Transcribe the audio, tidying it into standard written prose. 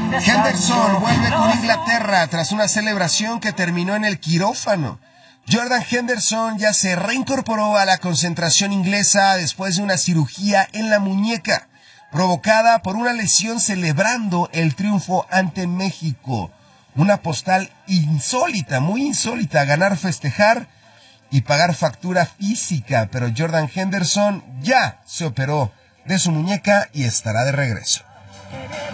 Henderson vuelve con Inglaterra tras una celebración que terminó en el quirófano. Jordan Henderson ya se reincorporó a la concentración inglesa después de una cirugía en la muñeca, provocada por una lesión celebrando el triunfo ante México. Una postal insólita, muy insólita, ganar, festejar y pagar factura física, pero Jordan Henderson ya se operó de su muñeca y estará de regreso.